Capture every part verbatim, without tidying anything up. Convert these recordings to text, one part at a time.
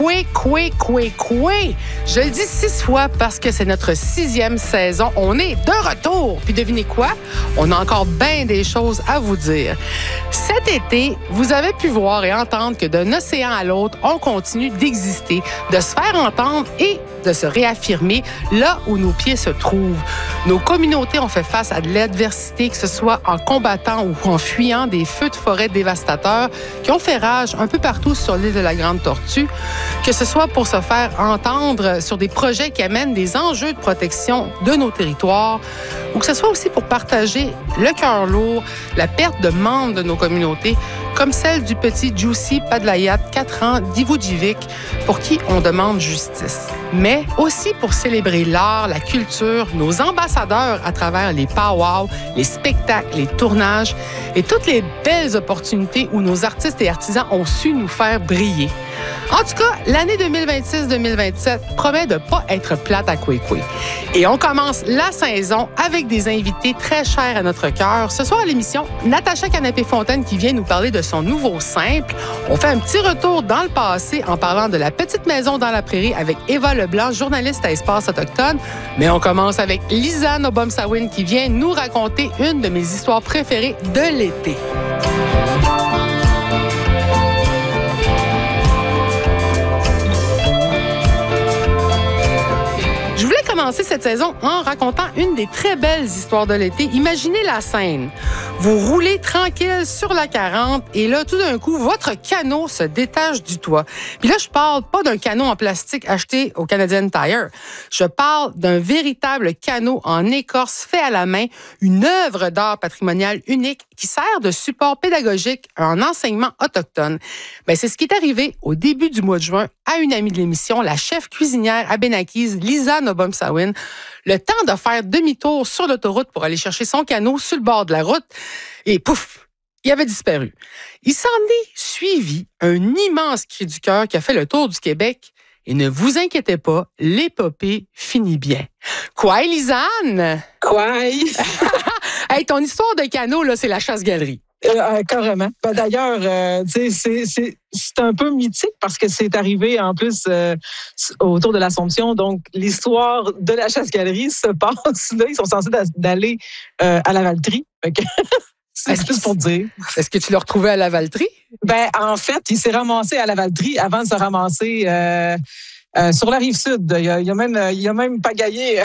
Koué, koué, koué, koué. Je le dis six fois parce que c'est notre sixième saison. On est de retour. Puis devinez quoi? On a encore bien des choses à vous dire. Cet été, vous avez pu voir et entendre que d'un océan à l'autre, on continue d'exister, de se faire entendre et de se réaffirmer là où nos pieds se trouvent. Nos communautés ont fait face à de l'adversité, que ce soit en combattant ou en fuyant des feux de forêt dévastateurs qui ont fait rage un peu partout sur l'île de la Grande Tortue, que ce soit pour se faire entendre sur des projets qui amènent des enjeux de protection de nos territoires, ou que ce soit aussi pour partager le cœur lourd, la perte de membres de nos communautés, comme celle du petit Juicy Padlayat, quatre ans, d'Ivujivik, pour qui on demande justice. Mais aussi pour célébrer l'art, la culture, nos ambassadeurs à travers les pow-wow, les spectacles, les tournages et toutes les belles opportunités où nos artistes et artisans ont su nous faire briller. En tout cas, l'année deux mille vingt-six deux mille vingt-sept promet de pas être plate à Koué-Koué. Et on commence la saison avec des invités très chers à notre cœur. Ce soir à l'émission, Natacha Canapé-Fontaine qui vient nous parler de son nouveau simple. On fait un petit retour dans le passé en parlant de la petite maison dans la prairie avec Eva Leblanc, journaliste à Espace Autochtone. Mais on commence avec Lisanne Obomsawin qui vient nous raconter une de mes histoires préférées de l'été. Commencer cette saison en racontant une des très belles histoires de l'été. Imaginez la scène. Vous roulez tranquille sur la quarante et là, tout d'un coup, votre canot se détache du toit. Puis là, je parle pas d'un canot en plastique acheté au Canadian Tire. Je parle d'un véritable canot en écorce fait à la main, une œuvre d'art patrimonial unique qui sert de support pédagogique à un enseignement autochtone. Bien, c'est ce qui est arrivé au début du mois de juin à une amie de l'émission, la chef cuisinière abénaquise Lisanne Obomsawin, le temps de faire demi-tour sur l'autoroute pour aller chercher son canot sur le bord de la route et pouf, il avait disparu. Il s'en est suivi un immense cri du cœur qui a fait le tour du Québec. Et ne vous inquiétez pas, l'épopée finit bien. Quoi, Lisanne? Quoi? Hey, ton histoire de canot, là, c'est la chasse-galerie. Euh, euh, carrément. Ben, d'ailleurs, euh, c'est, c'est, c'est un peu mythique parce que c'est arrivé en plus euh, autour de l'Assomption. Donc, l'histoire de la chasse-galerie se passe là. Ils sont censés d'aller euh, à la Valtrie. C'est juste pour dire. Est-ce que tu l'as retrouvé à la Valtrie? Ben, en fait, il s'est ramassé à la Valtrie avant de se ramasser euh, euh, sur la rive sud. Il a, il a même, il a même pagaillé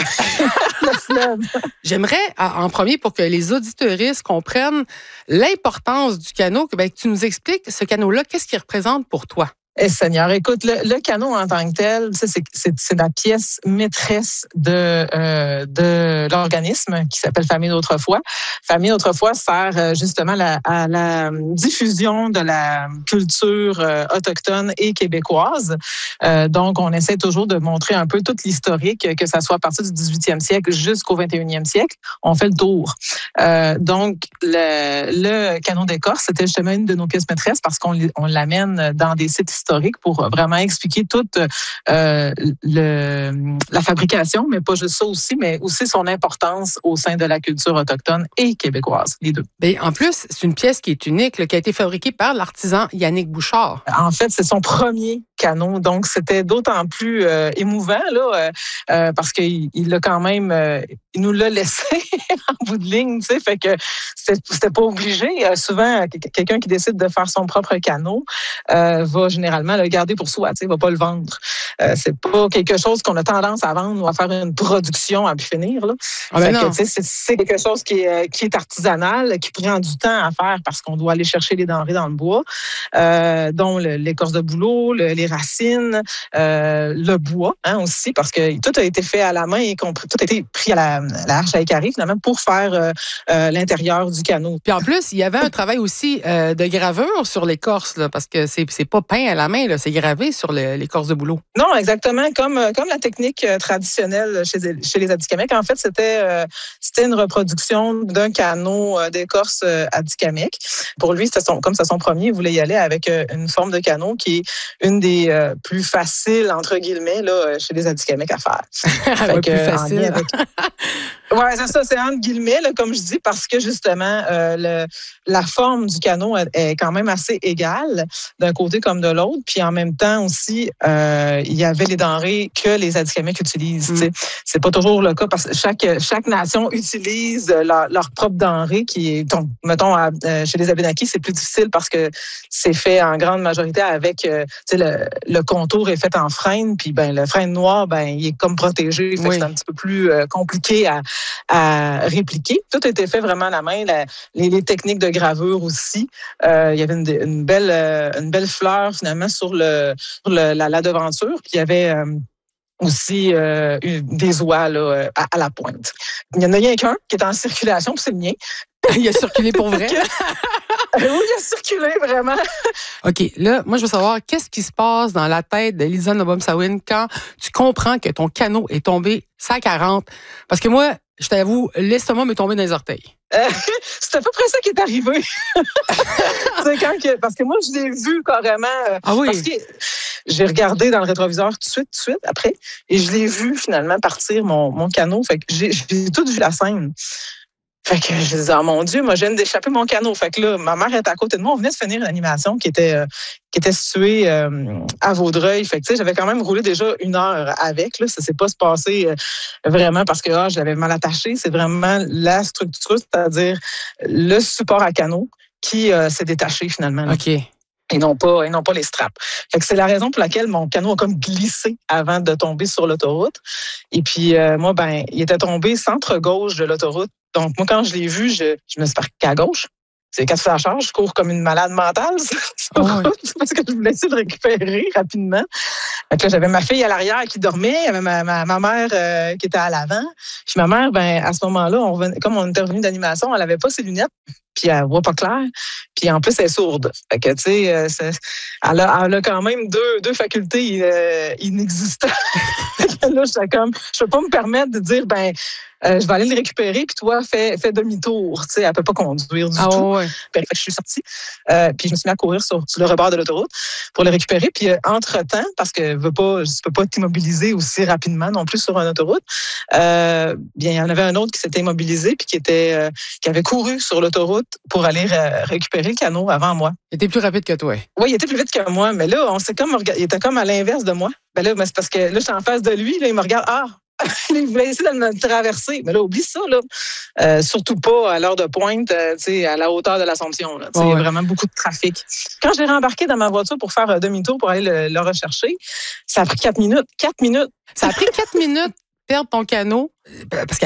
le fleuve. J'aimerais, en premier, pour que les auditeuristes comprennent l'importance du canot, que, ben, que tu nous expliques ce canot-là, qu'est-ce qu'il représente pour toi? Eh Seigneur, écoute, le, le canot en tant que tel, c'est, c'est, c'est la pièce maîtresse de, euh, de l'organisme qui s'appelle Famille d'Autrefois. Famille d'Autrefois sert justement la, à la diffusion de la culture euh, autochtone et québécoise. Euh, donc, on essaie toujours de montrer un peu toute l'historique, que ça soit à partir du dix-huitième siècle jusqu'au vingt et unième siècle. On fait le tour. Euh, donc, le, le canot d'écorce, c'était justement une de nos pièces maîtresses parce qu'on on l'amène dans des sites historiques pour vraiment expliquer toute euh, le, la fabrication, mais pas juste ça aussi, mais aussi son importance au sein de la culture autochtone et québécoise, les deux. Bien, en plus, c'est une pièce qui est unique, là, qui a été fabriquée par l'artisan Yannick Bouchard. En fait, c'est son premier canot, donc c'était d'autant plus euh, émouvant là, euh, euh, parce qu'il il l'a quand même, euh, il nous l'a laissé en bout de ligne, tu sais, fait que c'était, c'était pas obligé. Euh, souvent, quelqu'un qui décide de faire son propre canot euh, va généralement le garder pour soi, tu sais, va pas le vendre. Euh, c'est pas quelque chose qu'on a tendance à vendre ou à faire une production à pu finir là. Ah ben fait non. que, tu sais, c'est, c'est quelque chose qui est, qui est artisanal, qui prend du temps à faire parce qu'on doit aller chercher les denrées dans le bois, euh, dont le, l'écorce de bouleau, le, les racines, euh, le bois hein, aussi, parce que tout a été fait à la main et tout a été pris à la, la hache à écailler finalement pour faire euh, euh, l'intérieur du canot. Puis en plus, il y avait un travail aussi euh, de gravure sur l'écorce, là, parce que c'est, c'est pas peint à la main, là, c'est gravé sur le, l'écorce de bouleau. Non, exactement, comme, comme la technique traditionnelle chez, chez les Atikamekw. En fait, c'était, euh, c'était une reproduction d'un canot d'écorce Atikamekw. Pour lui, c'était son, comme c'est son premier, il voulait y aller avec une forme de canot qui est une des euh, plus faciles, entre guillemets, là, chez les Atikamekw à faire. Fait que, plus facile. Avec... Ouais, c'est ça, c'est entre guillemets, là, comme je dis, parce que justement, euh, le, la forme du canot est, est quand même assez égale d'un côté comme de l'autre. Puis en même temps aussi, euh, il y avait les denrées que les Atikamekw utilisent. Mm. C'est pas toujours le cas parce que chaque, chaque nation utilise leur, leur propre denrée qui est, donc, mettons, à, euh, chez les Abénaquis, c'est plus difficile parce que c'est fait en grande majorité avec, euh, tu sais, le, le contour est fait en frêne, puis ben le frêne noir, ben il est comme protégé, fait oui. que c'est un petit peu plus euh, compliqué à à répliquer. Tout était fait vraiment à la main. La, les, les techniques de gravure aussi. Euh, il y avait une, une, belle, euh, une belle fleur finalement sur, le, sur le, la, la devanture. Puis il y avait euh, aussi euh, des oies là, à, à la pointe. Il y en a rien qu'un qui est en circulation, puis c'est le mien. Il a circulé pour vrai? Oui, il a circulé vraiment. OK, là, moi, je veux savoir, qu'est-ce qui se passe dans la tête de Lisa Nobom-Sawin quand tu comprends que ton canot est tombé cent quarante? Parce que moi, je t'avoue, l'estomac m'est tombé dans les orteils. Euh, c'est à peu près ça qui est arrivé. C'est quand que, parce que moi, je l'ai vu carrément. Ah oui? Parce que j'ai regardé dans le rétroviseur tout de suite, tout de suite, après, et je l'ai vu finalement partir, mon, mon canot. Fait que j'ai, j'ai tout vu la scène. Fait que je disais, oh mon Dieu, moi, je viens d'échapper mon canot. Fait que là, ma mère était à côté de moi. On venait de finir une animation qui était, euh, qui était située euh, à Vaudreuil. Fait que, tu sais, j'avais quand même roulé déjà une heure avec. Là. Ça s'est pas se passé euh, vraiment parce que ah, je l'avais mal attaché. C'est vraiment la structure, c'est-à-dire le support à canot qui euh, s'est détaché finalement. Là. OK. Et non pas, et non pas les straps. Fait que c'est la raison pour laquelle mon canot a comme glissé avant de tomber sur l'autoroute. Et puis, euh, moi, ben, il était tombé centre-gauche de l'autoroute. Donc, moi, quand je l'ai vu, je, je me suis parquée à gauche. C'est quand tu fais la charge, je cours comme une malade mentale sur oh, route oui. parce que je voulais essayer de récupérer rapidement. Donc là, j'avais ma fille à l'arrière qui dormait, il y avait ma, ma, ma mère euh, qui était à l'avant. Puis ma mère, ben à ce moment-là, on revenait, comme on était revenu d'animation, elle avait pas ses lunettes, puis elle voit pas clair. Puis en plus, elle est sourde. Fait que, tu sais, euh, elle, a, elle a quand même deux, deux facultés euh, inexistantes. Là, j'étais comme, je peux pas me permettre de dire, ben, euh, je vais aller le récupérer, puis toi, fais, fais demi-tour. Tu sais, elle peut pas conduire du ah, tout. Ouais. Fait que je suis sortie, euh, puis je me suis mis à courir sur, sur le rebord de l'autoroute pour le récupérer. Puis euh, entre-temps, parce que je veux pas, je peux pas t'immobiliser aussi rapidement non plus sur une autoroute, euh, bien, il y en avait un autre qui s'était immobilisé puis qui était, euh, qui avait couru sur l'autoroute pour aller ré- récupérer le canot avant moi. Il était plus rapide que toi. Oui, il était plus vite que moi, mais là, on s'est comme, il était comme à l'inverse de moi. Ben là, c'est parce que là, je suis en face de lui, là, il me regarde, ah! Il voulait essayer de me traverser. Mais là, oublie ça, là. Euh, surtout pas à l'heure de pointe, euh, à la hauteur de l'Assomption. Là, oh, ouais. Il y a vraiment beaucoup de trafic. Quand j'ai rembarqué dans ma voiture pour faire un demi-tour pour aller le, le rechercher, ça a pris quatre minutes. Quatre minutes. Ça a pris quatre minutes perdre ton canot. Parce que